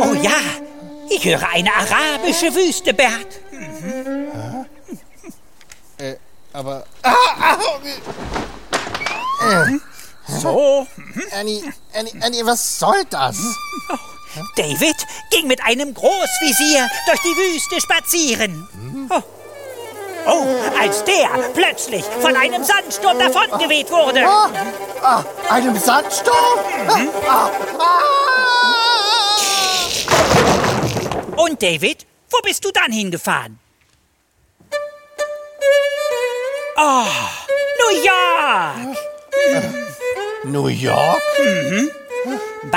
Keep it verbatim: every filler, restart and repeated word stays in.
Oh ja, ich höre eine arabische Wüste, Bert. Mhm. Äh, aber... Ah, ah, äh. So. Annie, Annie, Annie, was soll das? Oh, David ging mit einem Großvisier durch die Wüste spazieren. Oh. Oh, als der plötzlich von einem Sandsturm davongeweht wurde. Ah, ah, einem Sandsturm? Mhm. Ah, ah. Und David, wo bist du dann hingefahren? Oh, New York! Äh, New York? Mhm.